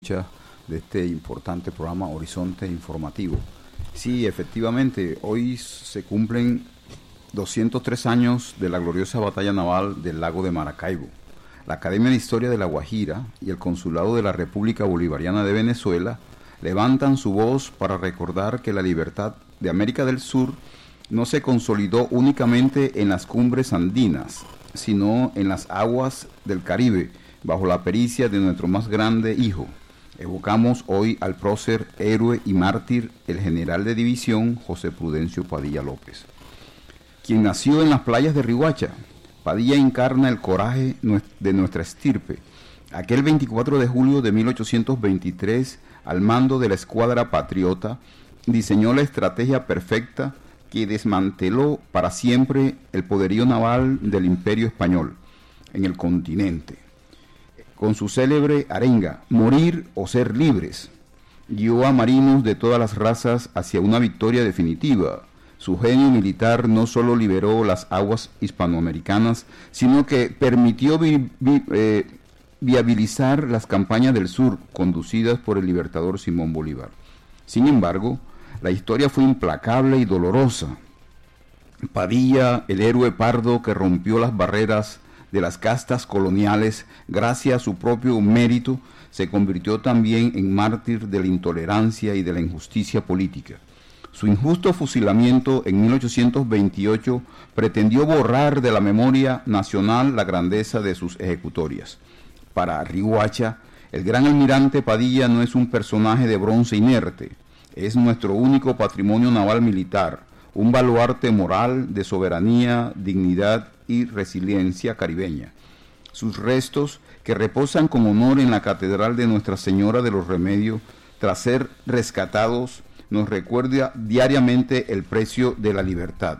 De este importante programa Horizonte Informativo. Sí, efectivamente, hoy se cumplen 203 años de la gloriosa batalla naval del lago de Maracaibo. La Academia de Historia de La Guajira y el Consulado de la República Bolivariana de Venezuela levantan su voz para recordar que la libertad de América del Sur no se consolidó únicamente en las cumbres andinas, sino en las aguas del Caribe, bajo la pericia de nuestro más grande hijo. Evocamos hoy al prócer, héroe y mártir, el general de división José Prudencio Padilla López, quien nació en las playas de Riohacha. Padilla encarna el coraje de nuestra estirpe. Aquel 24 de julio de 1823, al mando de la escuadra patriota, diseñó la estrategia perfecta que desmanteló para siempre el poderío naval del Imperio Español en el continente. Con su célebre arenga, morir o ser libres, guió a marinos de todas las razas hacia una victoria definitiva. Su genio militar no solo liberó las aguas hispanoamericanas, sino que permitió viabilizar las campañas del sur, conducidas por el libertador Simón Bolívar. Sin embargo, la historia fue implacable y dolorosa. Padilla, el héroe pardo que rompió las barreras de las castas coloniales, gracias a su propio mérito, se convirtió también en mártir de la intolerancia y de la injusticia política. Su injusto fusilamiento en 1828 pretendió borrar de la memoria nacional la grandeza de sus ejecutorias. Para Riohacha, el gran almirante Padilla no es un personaje de bronce inerte, es nuestro único patrimonio naval militar, un baluarte moral de soberanía, dignidad y resiliencia caribeña. Sus restos, que reposan con honor en la Catedral de Nuestra Señora de los Remedios, tras ser rescatados, nos recuerda diariamente el precio de la libertad.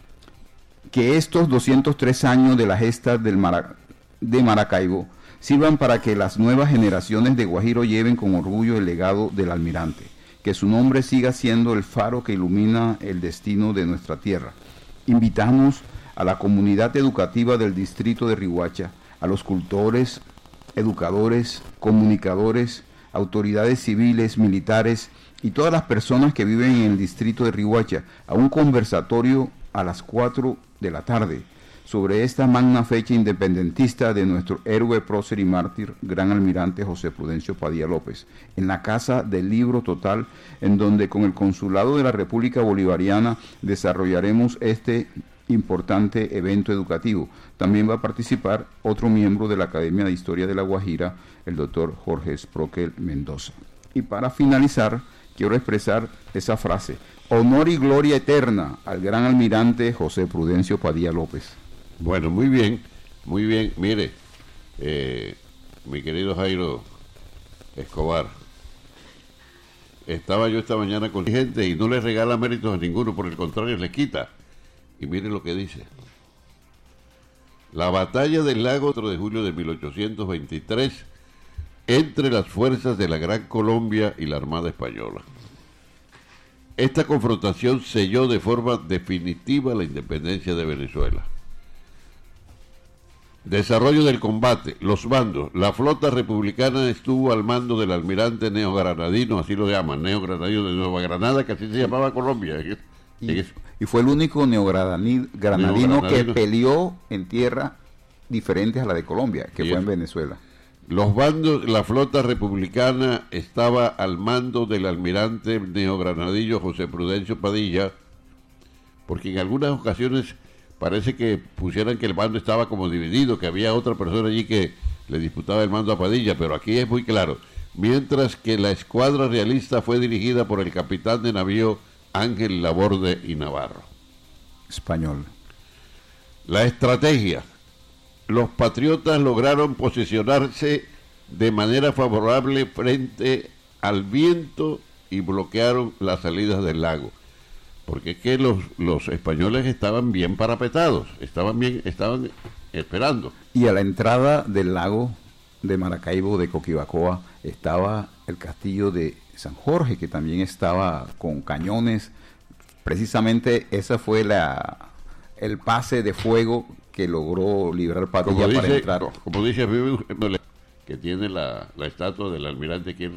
Que estos 203 años de la gesta de Maracaibo sirvan para que las nuevas generaciones de Guajiro lleven con orgullo el legado del almirante, que su nombre siga siendo el faro que ilumina el destino de nuestra tierra. Invitamos a la comunidad educativa del distrito de Riohacha, a los cultores, educadores, comunicadores, autoridades civiles, militares y todas las personas que viven en el distrito de Riohacha a un conversatorio a las 4 de la tarde sobre esta magna fecha independentista de nuestro héroe, prócer y mártir, gran almirante José Prudencio Padilla López, en la Casa del Libro Total, en donde con el Consulado de la República Bolivariana desarrollaremos este importante evento educativo. También va a participar otro miembro de la Academia de Historia de La Guajira, el doctor Jorge Sproquel Mendoza. Y para finalizar, quiero expresar esa frase: honor y gloria eterna al gran almirante José Prudencio Padilla López. Bueno, muy bien. Mire, mi querido Jairo Escobar, estaba yo esta mañana con gente y no le regala méritos a ninguno, por el contrario, le quita. Y mire lo que dice. La batalla del lago 4 de julio de 1823 entre las fuerzas de la Gran Colombia y la Armada Española. Esta confrontación selló de forma definitiva la independencia de Venezuela. Desarrollo del combate, los bandos. La flota republicana estuvo al mando del almirante neogranadino, así lo llaman, neogranadino de Nueva Granada, que así se llamaba Colombia. Y fue el único neogranadino que peleó en tierra diferentes a la de Colombia, que fue en Venezuela. Los bandos, la flota republicana estaba al mando del almirante neogranadillo José Prudencio Padilla, porque en algunas ocasiones parece que pusieran que el mando estaba como dividido, que había otra persona allí que le disputaba el mando a Padilla, pero aquí es muy claro. Mientras que la escuadra realista fue dirigida por el capitán de navío Ángel Laborde y Navarro. Español. La estrategia. Los patriotas lograron posicionarse de manera favorable frente al viento y bloquearon las salidas del lago. Porque es que los españoles estaban bien parapetados, estaban esperando. Y a la entrada del lago de Maracaibo, de Coquibacoa, estaba el castillo de San Jorge, que también estaba con cañones. Precisamente esa fue el pase de fuego que logró librar Padilla para entrar. Como dice, que tiene la estatua del almirante aquí en